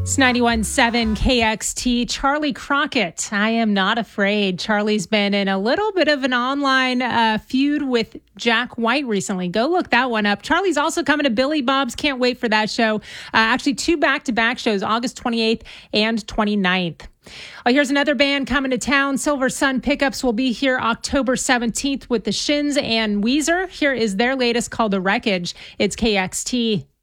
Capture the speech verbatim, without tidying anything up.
It's ninety-one point seven K X T. Charlie Crockett, I Am Not Afraid. Charlie's been in a little bit of an online uh, feud with Jack White recently. Go look that one up. Charlie's also coming to Billy Bob's. Can't wait for that show. Uh, actually, two back-to-back shows, August twenty-eighth and twenty-ninth. Oh, here's another band coming to town. Silver Sun Pickups will be here October seventeenth with the Shins and Weezer. Here is their latest called The Wreckage. It's K X T.